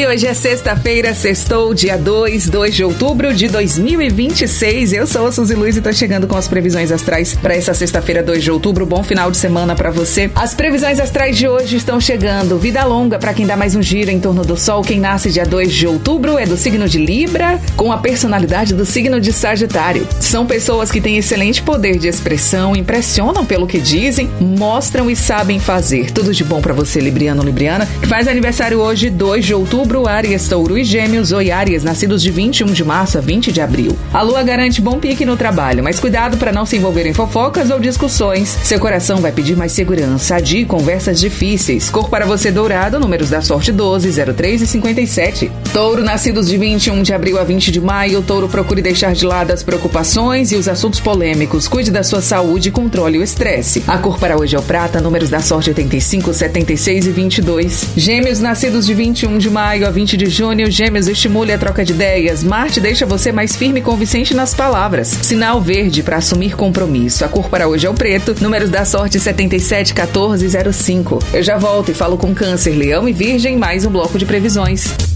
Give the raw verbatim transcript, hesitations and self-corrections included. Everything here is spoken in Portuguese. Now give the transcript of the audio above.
Oi, hoje é sexta-feira, sextou, dia dois, dois de outubro de dois mil e vinte e seis. Eu sou a Suzy Luiz e tô chegando com as previsões astrais para essa sexta-feira, dois de outubro. Bom final de semana para você. As previsões astrais de hoje estão chegando. Vida longa para quem dá mais um giro em torno do Sol. Quem nasce dia dois de outubro é do signo de Libra, com a personalidade do signo de Sagitário. São pessoas que têm excelente poder de expressão, impressionam pelo que dizem, mostram e sabem fazer. Tudo de bom para você, Libriano, Libriana, que faz aniversário hoje, dois de outubro, Áries, Touro e Gêmeos. Oi, Áries, nascidos de vinte e um de março a vinte de abril. A lua garante bom pique no trabalho, mas cuidado para não se envolver em fofocas ou discussões. Seu coração vai pedir mais segurança. Adie conversas difíceis. Cor para você dourado, números da sorte doze, zero três e cinquenta e sete. Touro, nascidos de vinte e um de abril a vinte de maio. Touro, procure deixar de lado as preocupações e os assuntos polêmicos. Cuide da sua saúde e controle o estresse. A cor para hoje é o prata, números da sorte oitenta e cinco, setenta e seis e vinte e dois. Gêmeos, nascidos de vinte e um de maio a vinte de junho. Gêmeos, estimule a troca de ideias. Marte deixa você mais firme e convincente nas palavras. Sinal verde para assumir compromisso. A cor para hoje é o preto, números da sorte setenta e sete, quatorze e zero cinco. Eu já volto e falo com Câncer, Leão e Virgem, mais um bloco de previsões.